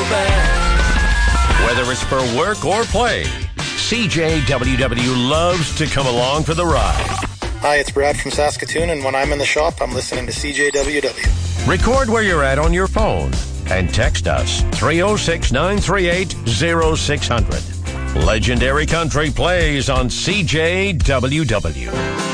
band. Whether it's for work or play, CJWW loves to come along for the ride. Hi, it's Brad from Saskatoon, and when I'm in the shop, I'm listening to CJWW. Record where you're at on your phone and text us 306-938-0600. Legendary Country plays on CJWW.